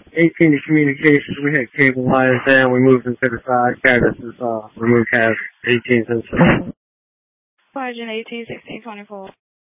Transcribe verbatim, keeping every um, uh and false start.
eighteen to communications. We had cable lines down. We moved them to the side. Cabinets is uh, removed cabinets. eighteen to the side. Sergeant eighteen sixteen twenty-four.